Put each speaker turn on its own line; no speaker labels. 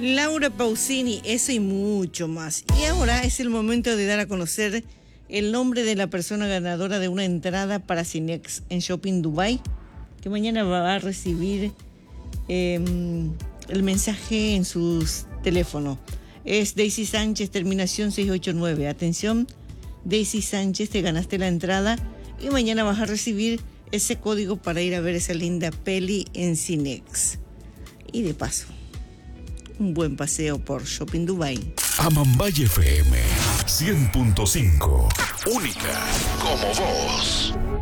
Laura Pausini, eso y mucho más. Y ahora es el momento de dar a conocer el nombre de la persona ganadora de una entrada para Cinex en Shopping Dubai, que mañana va a recibir el mensaje en su teléfono. Es Daisy Sánchez, terminación 689. Atención, Daisy Sánchez, te ganaste la entrada y mañana vas a recibir ese código para ir a ver esa linda peli en Cinex. Y de paso, un buen paseo por Shopping Dubai.
Amambay FM 100.5. Única como vos.